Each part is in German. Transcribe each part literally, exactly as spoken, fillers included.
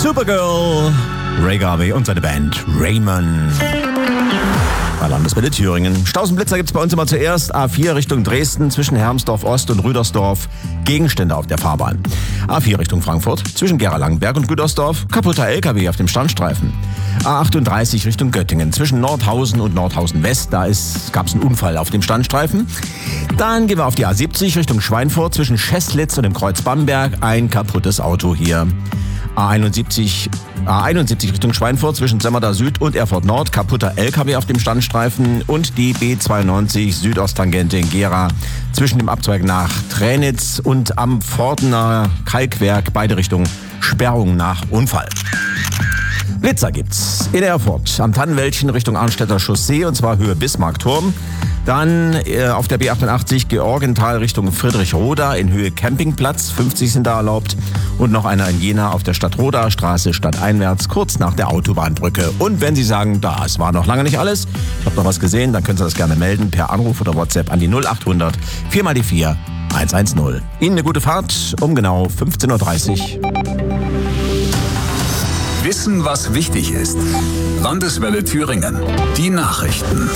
Supergirl, Ray Garvey und seine Band Raymond. Bei Landeswelle Thüringen. Stausenblitzer gibt es bei uns immer zuerst. A vier Richtung Dresden zwischen Hermsdorf Ost und Rüdersdorf. Gegenstände auf der Fahrbahn. A vier Richtung Frankfurt zwischen Gera-Langenberg und Rüdersdorf. Kaputter L K W auf dem Standstreifen. A achtunddreißig Richtung Göttingen zwischen Nordhausen und Nordhausen West. Da gab es einen Unfall auf dem Standstreifen. Dann gehen wir auf die A siebzig Richtung Schweinfurt zwischen Scheßlitz und dem Kreuz Bamberg. Ein kaputtes Auto hier. A einundsiebzig, A einundsiebzig Richtung Schweinfurt zwischen Semmerda Süd und Erfurt Nord, kaputter L K W auf dem Standstreifen und die B zweiundneunzig Südosttangente in Gera zwischen dem Abzweig nach Tränitz und am Pfortener Kalkwerk, beide Richtungen Sperrung nach Unfall. Blitzer gibt's in Erfurt am Tannenwäldchen Richtung Arnstädter Chaussee und zwar Höhe Bismarckturm. Dann äh, auf der B achtundachtzig Georgenthal Richtung Friedrichroda in Höhe Campingplatz, fünfzig sind da erlaubt. Und noch einer in Jena auf der Stadtroda Straße stadteinwärts, kurz nach der Autobahnbrücke. Und wenn Sie sagen, das war noch lange nicht alles, ich habe noch was gesehen, dann können Sie das gerne melden per Anruf oder WhatsApp an die null achthundert vier mal die vier hundertzehn. Ihnen eine gute Fahrt um genau fünfzehn Uhr dreißig. Wissen, was wichtig ist. Landeswelle Thüringen. Die Nachrichten.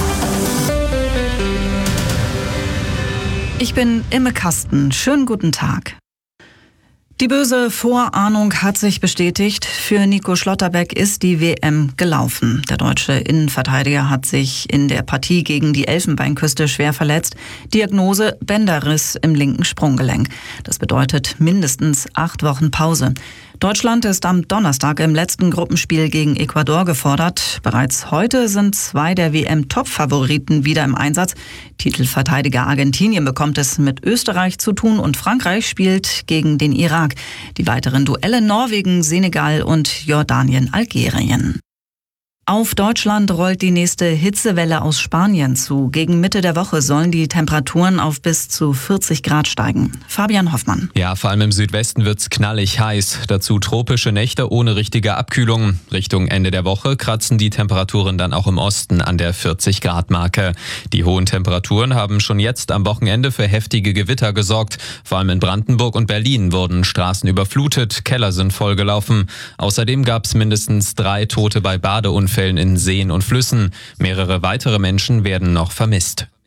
Ich bin Imme Kasten. Schönen guten Tag. Die böse Vorahnung hat sich bestätigt. Für Nico Schlotterbeck ist die W M gelaufen. Der deutsche Innenverteidiger hat sich in der Partie gegen die Elfenbeinküste schwer verletzt. Diagnose Bänderriss im linken Sprunggelenk. Das bedeutet mindestens acht Wochen Pause. Deutschland ist am Donnerstag im letzten Gruppenspiel gegen Ecuador gefordert. Bereits heute sind zwei der W M-Top-Favoriten wieder im Einsatz. Titelverteidiger Argentinien bekommt es mit Österreich zu tun und Frankreich spielt gegen den Irak. Die weiteren Duelle Norwegen, Senegal und Jordanien, Algerien. Auf Deutschland rollt die nächste Hitzewelle aus Spanien zu. Gegen Mitte der Woche sollen die Temperaturen auf bis zu vierzig Grad steigen. Fabian Hoffmann. Ja, vor allem im Südwesten wird's knallig heiß. Dazu tropische Nächte ohne richtige Abkühlung. Richtung Ende der Woche kratzen die Temperaturen dann auch im Osten an der vierzig Grad Marke. Die hohen Temperaturen haben schon jetzt am Wochenende für heftige Gewitter gesorgt. Vor allem in Brandenburg und Berlin wurden Straßen überflutet, Keller sind vollgelaufen. Außerdem gab's mindestens drei Tote bei Badeunfällen in Seen und Flüssen. Mehrere weitere Menschen werden noch vermisst.